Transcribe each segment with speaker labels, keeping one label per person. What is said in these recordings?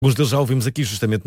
Speaker 1: Alguns deles já ouvimos aqui justamente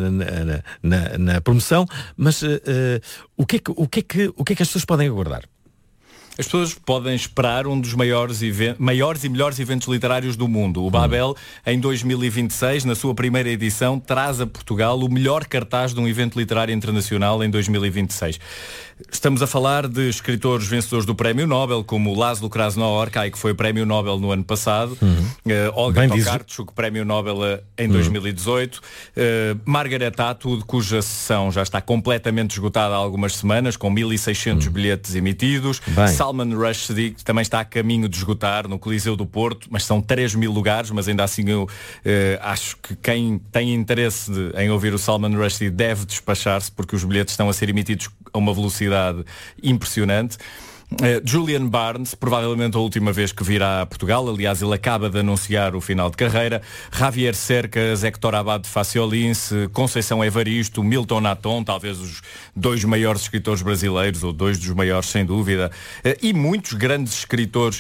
Speaker 1: na promoção, mas o que é que as pessoas podem aguardar?
Speaker 2: As pessoas podem esperar um dos maiores e melhores eventos literários do mundo. O Babel, em 2026, na sua primeira edição, traz a Portugal o melhor cartaz de um evento literário internacional em 2026. Estamos a falar de escritores vencedores do Prémio Nobel, como Laszlo Krasnahorkai, que foi Prémio Nobel no ano passado, Olga Tokarczuk, Prémio Nobel em 2018, Margaret Atwood, cuja sessão já está completamente esgotada há algumas semanas, com 1.600 bilhetes emitidos, Salman Rushdie, que também está a caminho de esgotar no Coliseu do Porto, mas são 3.000 lugares, mas ainda assim eu acho que quem tem interesse em ouvir o Salman Rushdie deve despachar-se, porque os bilhetes estão a ser emitidos a uma velocidade impressionante. Julian Barnes, provavelmente a última vez que virá a Portugal, aliás ele acaba de anunciar o final de carreira. Javier Cercas, Héctor Abad Faciolins, Conceição Evaristo, Milton Natton, talvez os dois maiores escritores brasileiros, ou dois dos maiores sem dúvida, e muitos grandes escritores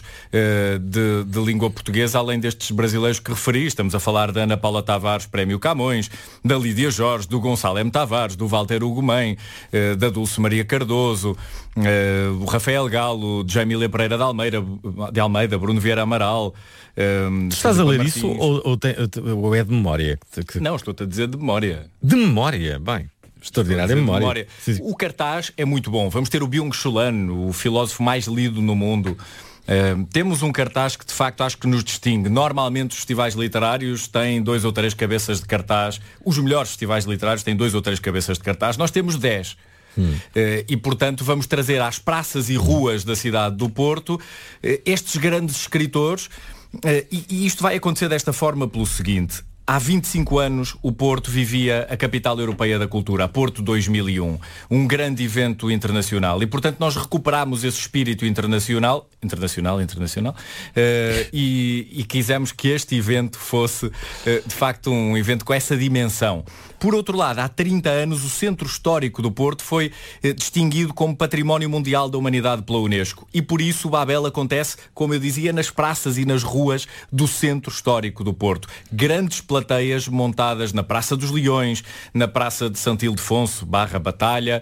Speaker 2: de língua portuguesa, além destes brasileiros que referi. Estamos a falar da Ana Paula Tavares, Prémio Camões, da Lídia Jorge, do Gonçalo M. Tavares, do Walter Hugo Mem, da Dulce Maria Cardoso, o Rafael Galo, de Jamília Pereira de Almeida, Bruno Vieira Amaral.
Speaker 1: Estás a ler isso ou é de memória?
Speaker 2: Não, estou-te a dizer de memória.
Speaker 1: De memória? Bem, extraordinária memória.
Speaker 2: O cartaz é muito bom. Vamos ter o Byung-Chul Han, o filósofo mais lido no mundo. Temos um cartaz que de facto acho que nos distingue. Normalmente os festivais literários têm 2 ou 3 cabeças de cartaz. Os melhores festivais literários têm 2 ou 3 cabeças de cartaz. Nós temos 10. E portanto vamos trazer às praças e ruas da cidade do Porto estes grandes escritores, e isto vai acontecer desta forma pelo seguinte. Há 25 anos o Porto vivia a Capital Europeia da Cultura, a Porto 2001, um grande evento internacional, e portanto nós recuperámos esse espírito internacional, e quisemos que este evento fosse de facto um evento com essa dimensão. Por outro lado, há 30 anos o Centro Histórico do Porto foi distinguido como Património Mundial da Humanidade pela Unesco, e por isso o Babel acontece, como eu dizia, nas praças e nas ruas do Centro Histórico do Porto. Grandes plateias montadas na Praça dos Leões, na Praça de Santo Ildefonso /Batalha,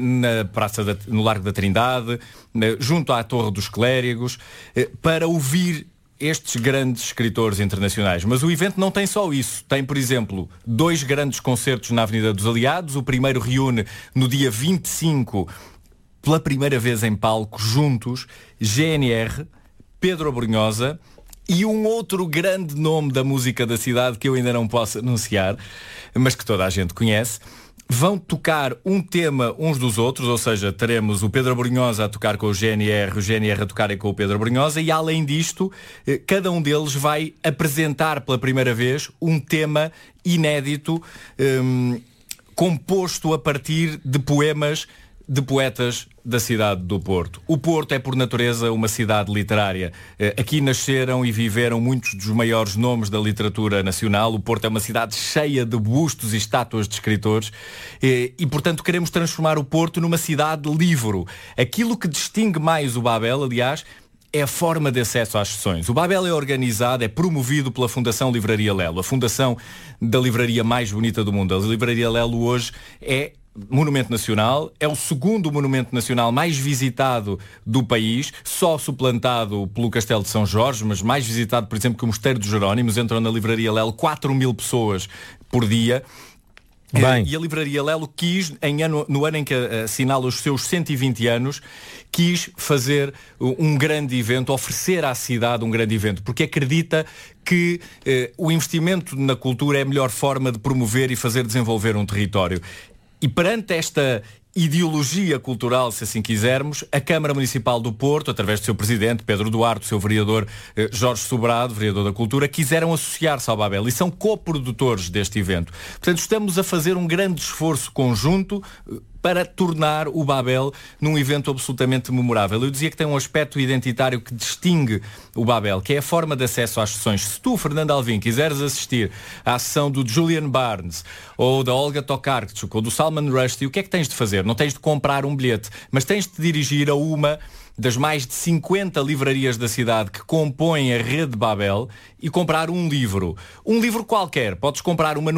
Speaker 2: no Largo da Trindade, junto à Torre dos Clérigos, para ouvir estes grandes escritores internacionais. Mas o evento não tem só isso. Tem, por exemplo, 2 grandes concertos na Avenida dos Aliados. O primeiro reúne no dia 25, pela primeira vez em palco, juntos, GNR, Pedro Abrunhosa e um outro grande nome da música da cidade que eu ainda não posso anunciar, mas que toda a gente conhece. Vão tocar um tema uns dos outros, ou seja, teremos o Pedro Abrunhosa a tocar com o GNR a tocarem com o Pedro Abrunhosa, e além disto, cada um deles vai apresentar pela primeira vez um tema inédito, composto a partir de poemas de poetas da cidade do Porto. O Porto é, por natureza, uma cidade literária. Aqui nasceram e viveram muitos dos maiores nomes da literatura nacional. O Porto é uma cidade cheia de bustos e estátuas de escritores e, portanto, queremos transformar o Porto numa cidade livro. Aquilo que distingue mais o Babel, aliás, é a forma de acesso às sessões. O Babel é organizado, é promovido pela Fundação Livraria Lelo, a fundação da livraria mais bonita do mundo. A Livraria Lelo hoje é monumento nacional, é o segundo monumento nacional mais visitado do país, só suplantado pelo Castelo de São Jorge, mas mais visitado, por exemplo, que o Mosteiro dos Jerónimos. Entram na Livraria Lelo 4.000 pessoas por dia.
Speaker 1: Bem.
Speaker 2: E a Livraria Lelo quis, no ano em que assinala os seus 120 anos, quis fazer um grande evento, oferecer à cidade um grande evento, porque acredita que o investimento na cultura é a melhor forma de promover e fazer desenvolver um território. E perante esta ideologia cultural, se assim quisermos, a Câmara Municipal do Porto, através do seu presidente, Pedro Duarte, do seu vereador Jorge Sobrado, vereador da Cultura, quiseram associar-se ao Babel e são coprodutores deste evento. Portanto, estamos a fazer um grande esforço conjunto para tornar o Babel num evento absolutamente memorável. Eu dizia que tem um aspecto identitário que distingue o Babel, que é a forma de acesso às sessões. Se tu, Fernando Alvim, quiseres assistir à sessão do Julian Barnes, ou da Olga Tokarczuk, ou do Salman Rushdie, o que é que tens de fazer? Não tens de comprar um bilhete, mas tens de te dirigir a uma das mais de 50 livrarias da cidade que compõem a rede Babel e comprar um livro. Um livro qualquer. Podes comprar uma